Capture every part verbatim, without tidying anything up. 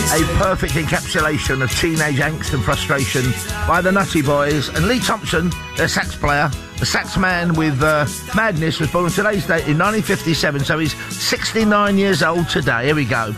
A perfect encapsulation of teenage angst and frustration by the Nutty Boys. And Lee Thompson, their sax player, the sax man with uh, Madness, was born on today's date in nineteen fifty-seven, so he's sixty-nine years old today. Here we go.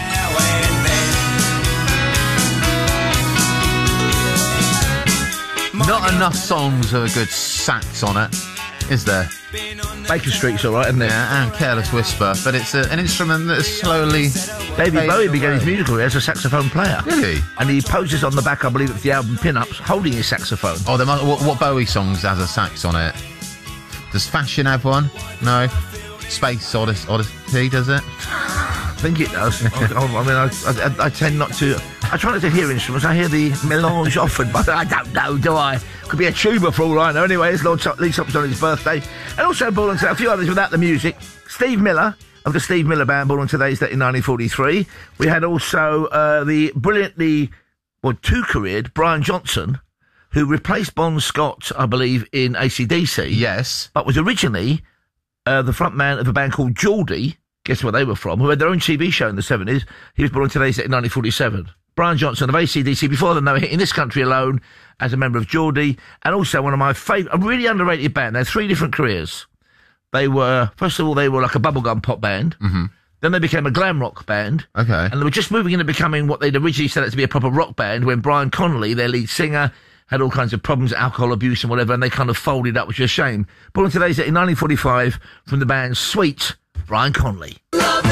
Not enough songs with a good sax on it, is there? Baker Street's all right, isn't it? Yeah, and Careless Whisper, but it's a, an instrument that is slowly... David Bowie began his musical career as a saxophone player. Really? And he poses on the back, I believe, of the album Pin-Ups, holding his saxophone. Oh, there must, what, what Bowie songs has a sax on it? Does Fashion have one? No. Space Odyssey, Odyssey does it? I think it does. I, I mean, I, I, I tend not to... I try not to hear instruments. I hear the melange often, but I don't know, do I? Could be a tuba for all I know. Anyway, it's Lord Lee Thompson on his birthday. And also born on today, a few others without the music. Steve Miller, of the Steve Miller Band, born on today's date in nineteen forty-three. We had also uh, the brilliantly, well, two-careered Brian Johnson, who replaced Bon Scott, I believe, in A C D C. Yes. But was originally uh, the front man of a band called Geordie. Guess where they were from? Who had their own T V show in the seventies. He was born on today's date in nineteen forty-seven. Brian Johnson of A C D C, before them they were hitting this country alone as a member of Geordie, and also one of my favourite, a really underrated band. They had three different careers. They were, first of all, they were like a bubblegum pop band. Mm-hmm. Then they became a glam rock band. Okay. And they were just moving into becoming what they'd originally set out to be a proper rock band when Brian Connolly, their lead singer, had all kinds of problems, alcohol abuse and whatever, and they kind of folded up, which is a shame. Born on today's date in nineteen forty-five from the band Sweet, Brian Connolly.